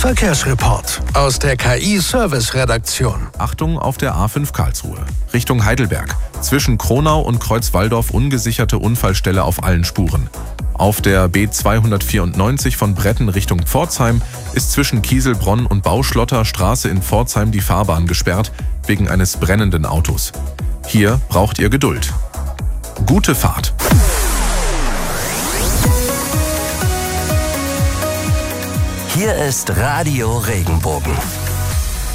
Verkehrsreport aus der KI-Service-Redaktion. Achtung auf der A5 Karlsruhe, Richtung Heidelberg. Zwischen Kronau und Kreuzwaldorf ungesicherte Unfallstelle auf allen Spuren. Auf der B294 von Bretten Richtung Pforzheim ist zwischen Kieselbronn und Bauschlotter Straße in Pforzheim die Fahrbahn gesperrt, wegen eines brennenden Autos. Hier braucht ihr Geduld. Gute Fahrt! Hier ist Radio Regenbogen.